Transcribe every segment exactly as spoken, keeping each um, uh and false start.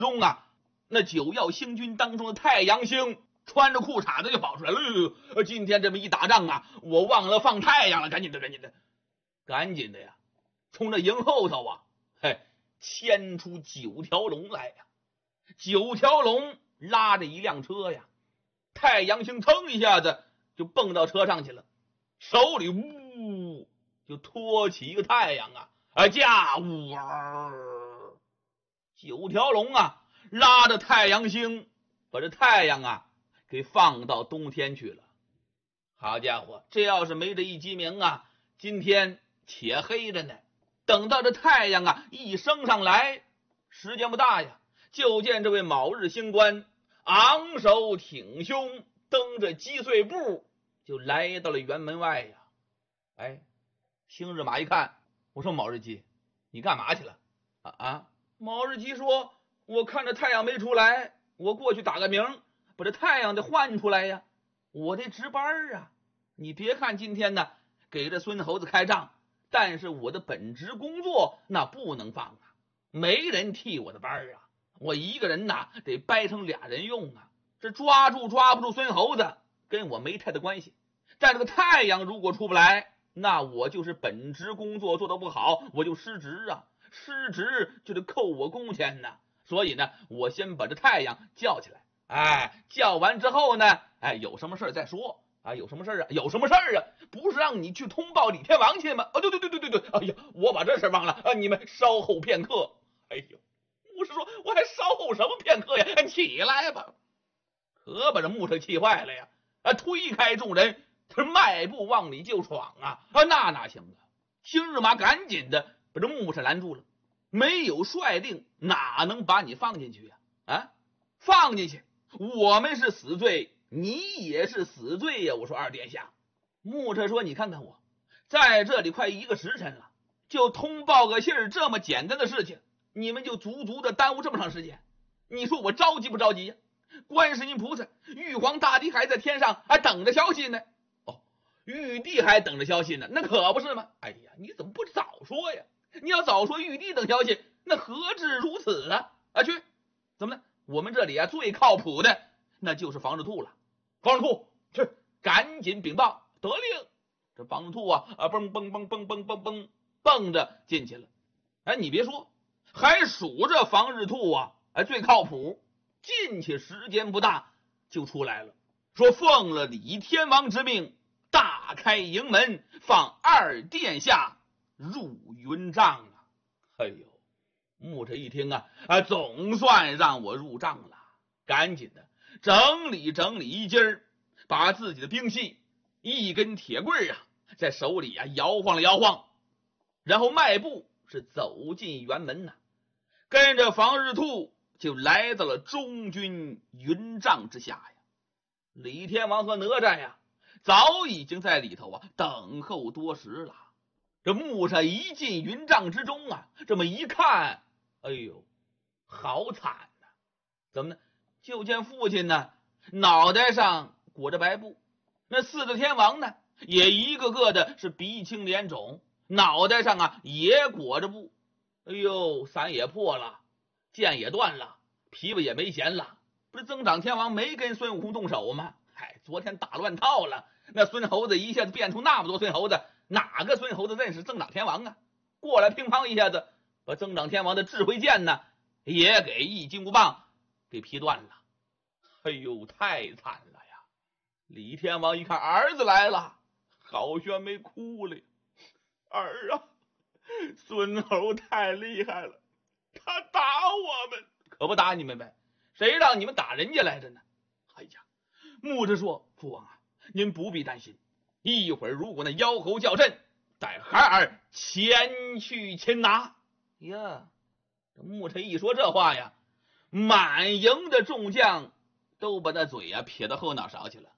中啊，那九曜星君当中的太阳星穿着裤衩子就跑出来了。呃，今天这么一打仗啊，我忘了放太阳了，赶紧的，赶紧的，赶紧的呀！从这营后头啊，嘿，牵出九条龙来呀！九条龙拉着一辆车呀，太阳星腾一下子就蹦到车上去了，手里呜就托起一个太阳啊，啊驾呜啊！九条龙啊，拉着太阳星，把这太阳啊给放到冬天去了。好家伙，这要是没这一鸡鸣啊，今天且黑着呢。等到这太阳啊一升上来，时间不大呀，就见这位卯日星官昂首挺胸，蹬着击碎步就来到了辕门外呀。哎，星日马一看，我说卯日吉，你干嘛去了？啊啊！卯日吉说，我看着太阳没出来，我过去打个鸣，把这太阳得换出来呀，我得值班啊。你别看今天呢给这孙猴子开仗，但是我的本职工作那不能放啊，没人替我的班啊，我一个人呐得掰成俩人用啊。这抓住抓不住孙猴子跟我没太大关系，但这个太阳如果出不来，那我就是本职工作做得不好，我就失职啊，失职就得扣我工钱呢。所以呢，我先把这太阳叫起来，哎，叫完之后呢，哎，有什么事再说啊？有什么事啊？有什么事啊？不是让你去通报李天王去吗？啊，对对对对对对，哎呀，我把这事忘了啊！你们稍后片刻。哎呦，牧师说，我还稍后什么片刻呀？起来吧！可把这牧师气坏了呀！啊，推开众人，他迈步往里就闯啊！啊，那哪行啊？星日马赶紧的把这牧师拦住了。没有帅令，哪能把你放进去呀？啊，放进去，我们是死罪，你也是死罪呀！我说二殿下，牧师说，你看看我，在这里快一个时辰了，就通报个信儿，这么简单的事情，你们就足足的耽误这么长时间，你说我着急不着急呀？观世音菩萨、玉皇大帝还在天上还等着消息呢。哦，玉帝还等着消息呢，那可不是吗？哎呀，你怎么不早说呀？你要早说玉帝等消息，那何至如此啊？啊，去，怎么呢？我们这里啊最靠谱的那就是房日兔了。房日兔，去，赶紧禀报，得令。这房日兔啊啊蹦蹦蹦蹦蹦蹦蹦蹦着进去了。哎，你别说，还数着房日兔啊，哎最靠谱。进去时间不大就出来了，说奉了李天王之命，大开营门，放二殿下入云帐啊！哎呦，牧师一听啊，啊，总算让我入帐了，赶紧的整理整理衣襟儿，把自己的兵器一根铁棍啊，在手里啊摇晃了摇晃，然后迈步是走进辕门呐、啊，跟着房日兔就来到了中军云帐之下呀。李天王和哪吒呀，早已经在里头啊等候多时了。这牧师一进云帐之中啊，这么一看，哎呦，好惨呐、啊！怎么呢？就见父亲呢，脑袋上裹着白布，那四个天王呢，也一个个的是鼻青脸肿，脑袋上啊也裹着布。哎呦，伞也破了，剑也断了，琵琶也没弦了。不是增长天王没跟孙悟空动手吗？嗨，昨天打乱套了，那孙猴子一下子变出那么多孙猴子，哪个孙猴子认识增长天王啊？过来乒乓一下子把增长天王的智慧剑呢也给一金箍棒给劈断了。哎呦，太惨了呀！李天王一看儿子来了，好悬没哭了。儿啊，孙猴太厉害了，他打我们。可不打你们呗，谁让你们打人家来着呢？哎呀，牧师说，父王啊，您不必担心，一会儿如果那妖猴叫阵，带孩儿前去擒拿。呀，这牧师一说这话呀，满营的众将都把那嘴啊撇到后脑勺去了。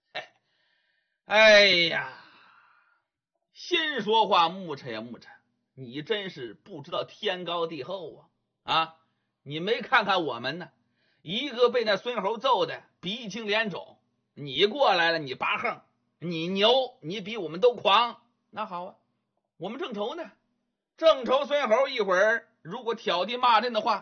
哎呀，先说话牧师呀牧师，你真是不知道天高地厚啊！啊，你没看看我们呢，一个被那孙猴揍的鼻青脸肿，你过来了，你拔横，你牛，你比我们都狂。那好啊，我们正愁呢，正愁孙猴一会儿如果挑地骂阵的话，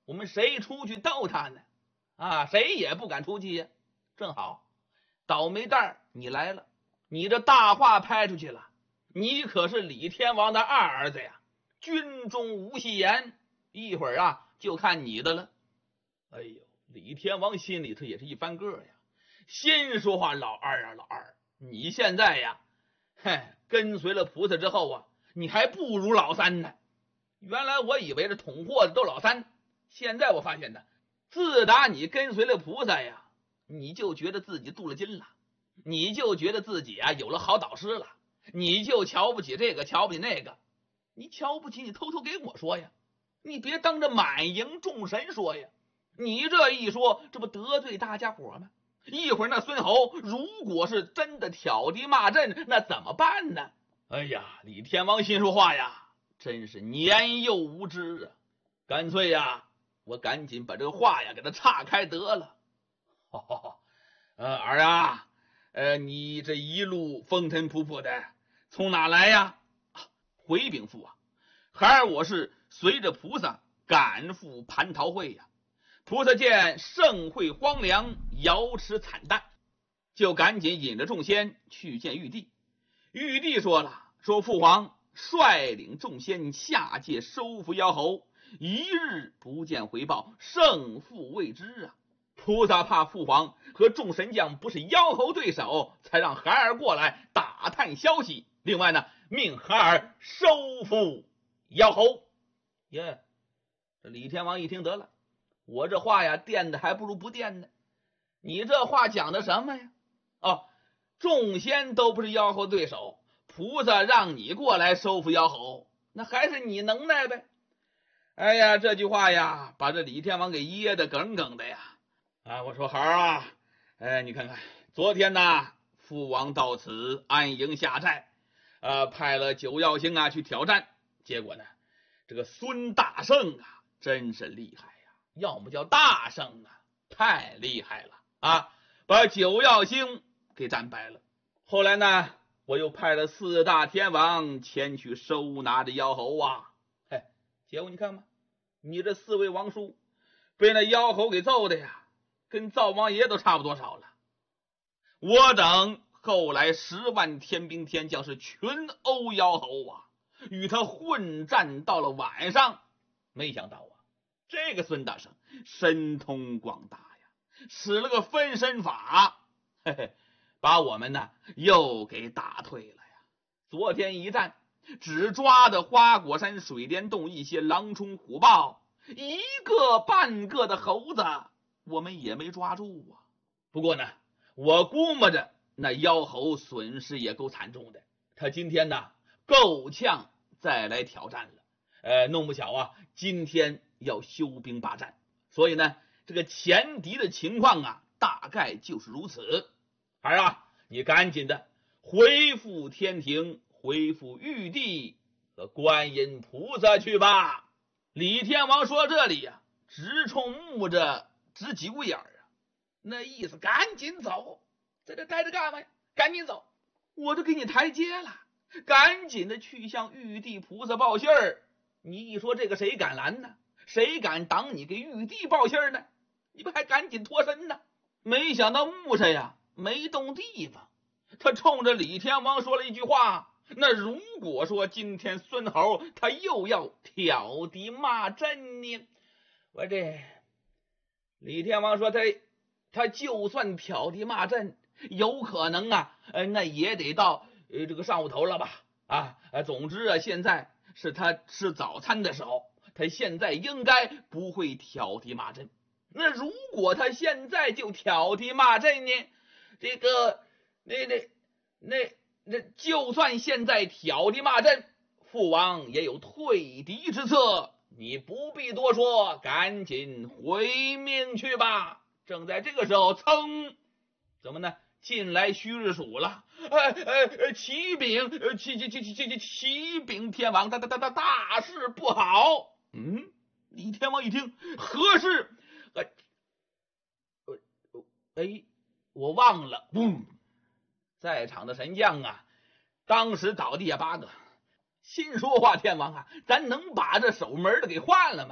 我们谁出去斗他呢？啊，谁也不敢出去呀。正好，倒霉蛋儿你来了，你这大话拍出去了，你可是李天王的二儿子呀，军中无戏言，一会儿啊就看你的了。哎呦，李天王心里头也是一翻个呀，心说话，老二啊老二，你现在呀，嘿，跟随了菩萨之后啊，你还不如老三呢。原来我以为这捅祸的都老三，现在我发现呢，自打你跟随了菩萨呀，你就觉得自己镀了金了，你就觉得自己啊有了好导师了，你就瞧不起这个瞧不起那个，你瞧不起你偷偷给我说呀，你别当着满营众神说呀，你这一说这不得罪大家伙吗？一会儿那孙侯如果是真的挑敌骂阵，那怎么办呢？哎呀，李天王心说话呀，真是年幼无知啊，干脆呀我赶紧把这个话呀给他岔开得了。哦哦哦呃儿啊，呃你这一路风尘仆仆的从哪来呀？啊、回禀父啊，孩儿我是随着菩萨赶赴蟠桃会呀。菩萨见盛会荒凉，瑶池惨淡，就赶紧引着众仙去见玉帝。玉帝说了，说父皇率领众仙下界收服妖猴，一日不见回报，胜负未知啊。菩萨怕父皇和众神将不是妖猴对手，才让孩儿过来打探消息。另外呢，命孩儿收服妖猴。耶，这李天王一听，得了，我这话呀垫的还不如不垫呢。你这话讲的什么呀？哦，众仙都不是妖猴对手，菩萨让你过来收服妖猴，那还是你能耐呗。哎呀，这句话呀把这李天王给噎得梗梗的呀。啊，我说孩儿啊，哎，你看看昨天呢，父王到此安营下寨，呃，派了九曜星啊去挑战，结果呢，这个孙大圣啊真是厉害呀，要么叫大圣啊，太厉害了啊，把九曜星给战败了。后来呢，我又派了四大天王前去收拿着妖猴啊，嘿，结果你看吧，你这四位王叔被那妖猴给揍的呀，跟灶王爷都差不多少了。我等后来十万天兵天将是群殴妖猴啊，与他混战到了晚上，没想到啊，这个孙大圣神通广大呀，使了个分身法，嘿嘿，把我们呢又给打退了呀。昨天一战，只抓的花果山水帘洞一些狼虫虎豹，一个半个的猴子我们也没抓住啊。不过呢，我估摸着那妖猴损失也够惨重的，他今天呢够呛再来挑战了。呃，弄不巧啊，今天要休兵罢战，所以呢，这个前敌的情况啊，大概就是如此。儿啊，你赶紧的回复天庭，回复玉帝和观音菩萨去吧。李天王说到这里呀、啊，直冲木着直挤咕眼儿啊，那意思赶紧走，在这待着干嘛呀？赶紧走，我都给你台阶了，赶紧的去向玉帝菩萨报信儿。你一说这个谁敢拦呢？谁敢挡你给玉帝报信儿呢？你不还赶紧脱身呢？没想到木沙呀没动地方，他冲着李天王说了一句话，那如果说今天孙猴他又要挑敌骂阵呢，我这李天王说他他就算挑敌骂阵，有可能啊，呃，那也得到呃这个上午头了吧？啊，呃，总之啊，现在是他吃早餐的时候，他现在应该不会挑敌骂阵。那如果他现在就挑敌骂阵呢？这个那那那那，就算现在挑敌骂阵，父王也有退敌之策。你不必多说，赶紧回命去吧。正在这个时候，噌，怎么呢？进来虚日署了。呃呃，启禀，启启启启启启禀天王，大大大大大事不好。嗯，李天王一听，何事？呃呃，哎，我忘了。嗯，在场的神将啊，当时倒地下八个，心说话，天王啊，咱能把这守门的给换了吗？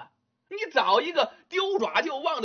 你找一个丢爪就忘的